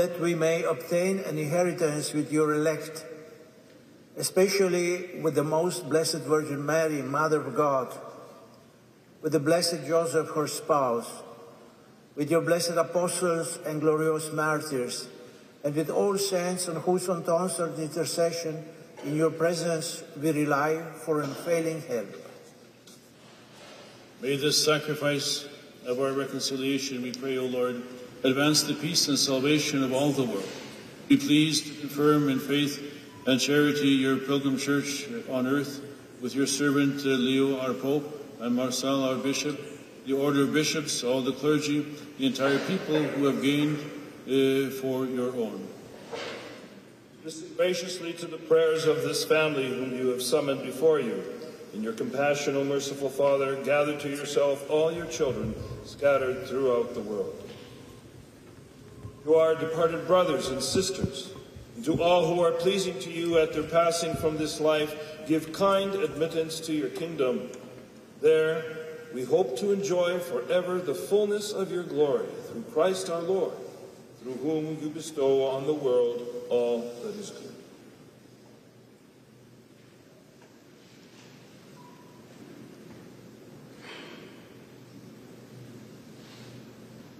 that we may obtain an inheritance with your elect, especially with the most blessed Virgin Mary, Mother of God, with the blessed Joseph, her spouse, with your blessed apostles and glorious martyrs, and with all saints on whose unanswered intercession in your presence we rely for unfailing help. May this sacrifice of our reconciliation, we pray, O Lord, advance the peace and salvation of all the world. Be pleased to confirm in faith and charity your pilgrim church on earth, with your servant Leo, our Pope, and Marcel, our Bishop, the order of bishops, all the clergy, the entire people who have gained for your own. Listen graciously to the prayers of this family whom you have summoned before you. In your compassion, O merciful Father, gather to yourself all your children scattered throughout the world. To our departed brothers and sisters, and to all who are pleasing to you at their passing from this life, give kind admittance to your kingdom. There we hope to enjoy forever the fullness of your glory, through Christ our Lord, through whom you bestow on the world all that is good.